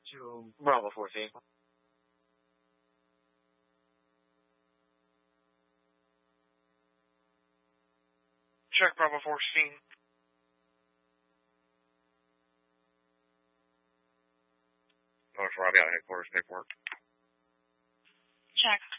to Bravo 14. Check Bravo 14. North Robbie out headquarters, paperwork. Check.